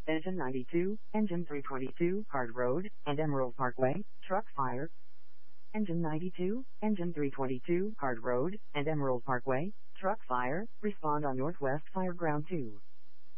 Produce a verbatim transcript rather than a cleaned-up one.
Engine ninety-two, Engine three twenty-two, Hard Road, and Emerald Parkway, truck fire. Engine ninety-two, Engine three twenty-two, Hard Road, and Emerald Parkway, truck fire, respond on Northwest Fire Ground two.